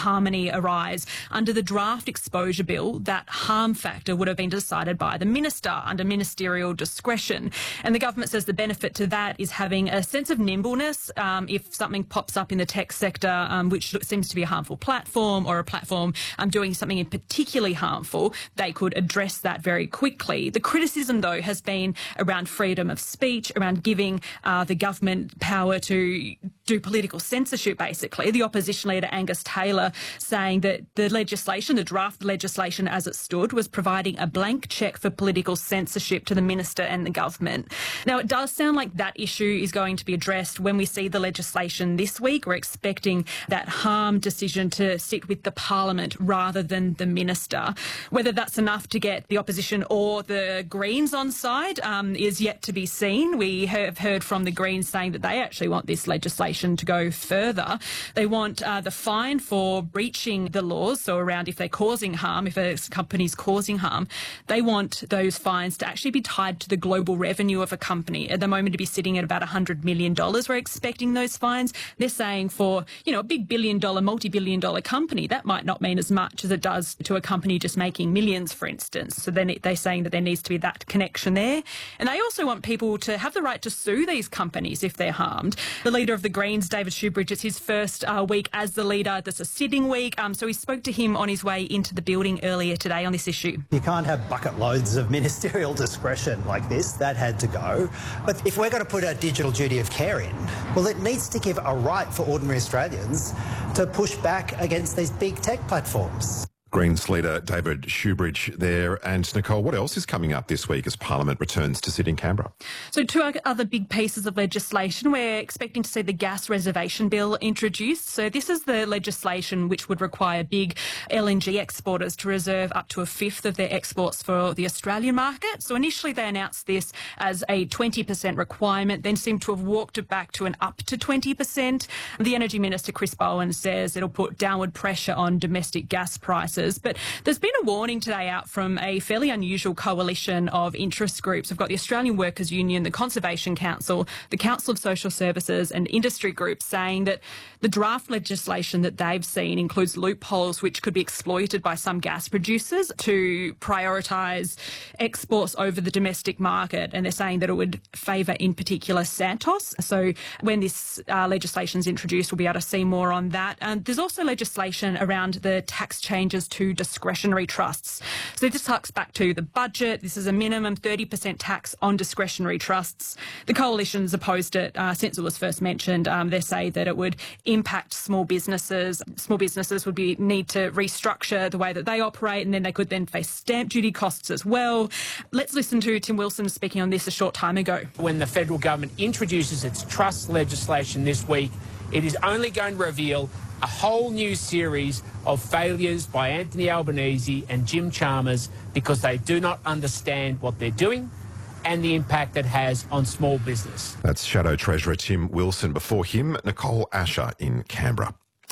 disharmony arise. Under the draft exposure bill, that harm factor would have been decided by the minister under ministerial discretion. And the government says the benefit to that is having a sense of nimbleness. If something pops up in the tech sector, which seems to be a harmful platform or a platform doing something in particularly harmful, they could address that very quickly. The criticism, though, has been around freedom of speech, around giving the government power to do political censorship, basically. The opposition leader, Angus Taylor, saying that the legislation, the draft legislation as it stood, was providing a blank cheque for political censorship to the minister and the government. Now, it does sound like that issue is going to be addressed when we see the legislation this week. We're expecting that harm decision to sit with the Parliament rather than the minister. Whether that's enough to get the opposition or the Greens on side is yet to be seen. We have heard from the Greens saying that they actually want this legislation to go further. They want the fine for breaching the laws, so around if they're causing harm, if a company's causing harm, they want those fines to actually be tied to the global revenue of a company. At the moment, to be sitting at about $100 million. We're expecting those fines. They're saying for, a big billion-dollar, multi-billion-dollar company, that might not mean as much as it does to a company just making millions, for instance. So then they're saying that there needs to be that connection there. And they also want people to have the right to sue these companies if they're harmed. The leader of the Greens, David Shoebridge, it's his first week as the leader. That's a sitting week. So we spoke to him on his way into the building earlier today on this issue. You can't have bucket loads of ministerial discretion like this. That had to go. But if we're going to put a digital duty of care in, well, it needs to give a right for ordinary Australians to push back against these big tech platforms. Greens leader David Shoebridge there. And Nicole, what else is coming up this week as Parliament returns to sit in Canberra? So two other big pieces of legislation. We're expecting to see the gas reservation bill introduced. So this is the legislation which would require big LNG exporters to reserve up to a fifth of their exports for the Australian market. So initially they announced this as a 20% requirement, then seemed to have walked it back to an up to 20%. The Energy Minister, Chris Bowen, says it'll put downward pressure on domestic gas prices. But there's been a warning today out from a fairly unusual coalition of interest groups. We've got the Australian Workers' Union, the Conservation Council, the Council of Social Services and industry groups saying that the draft legislation that they've seen includes loopholes which could be exploited by some gas producers to prioritise exports over the domestic market. And they're saying that it would favour, in particular, Santos. So when this legislation is introduced, we'll be able to see more on that. And there's also legislation around the tax changes to discretionary trusts. So this harks back to the budget. This is a minimum 30% tax on discretionary trusts. The coalition's opposed it since it was first mentioned. They say that it would impact small businesses. Small businesses would need to restructure the way that they operate, and then they could then face stamp duty costs as well. Let's listen to Tim Wilson speaking on this a short time ago. When the federal government introduces its trust legislation this week, it is only going to reveal a whole new series of failures by Anthony Albanese and Jim Chalmers because they do not understand what they're doing and the impact it has on small business. That's Shadow Treasurer Tim Wilson. Before him, Nicole Asher in Canberra.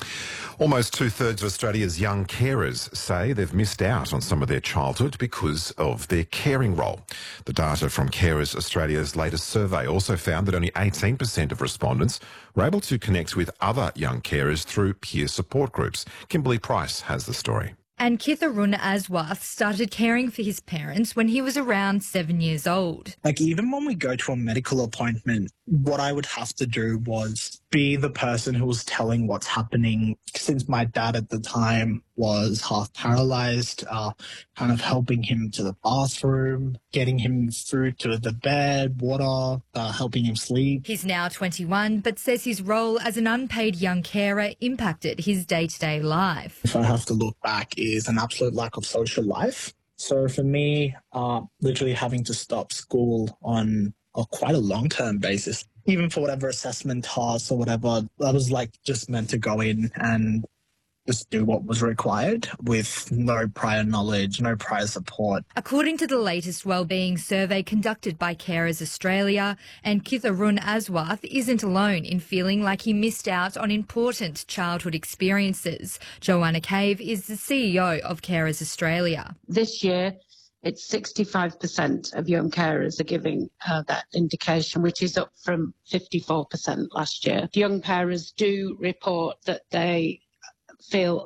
Almost two-thirds of Australia's young carers say they've missed out on some of their childhood because of their caring role. The data from Carers Australia's latest survey also found that only 18% of respondents were able to connect with other young carers through peer support groups. Kimberly Price has the story. And Kitharun Aswath started caring for his parents when he was around 7 years old. Even when we go to a medical appointment, what I would have to do was be the person who was telling what's happening. Since my dad at the time was half paralyzed, kind of helping him to the bathroom, getting him food to the bed, water, helping him sleep. He's now 21, but says his role as an unpaid young carer impacted his day-to-day life. If I have to look back, is an absolute lack of social life. So for me, literally having to stop school on quite a long-term basis, even for whatever assessment tasks or whatever, I was just meant to go in and just do what was required with no prior knowledge, no prior support. According to the latest wellbeing survey conducted by Carers Australia, and Kitharun Aswath isn't alone in feeling like he missed out on important childhood experiences. Joanna Cave is the CEO of Carers Australia. This year, it's 65% of young carers are giving that indication, which is up from 54% last year. Young carers do report that they feel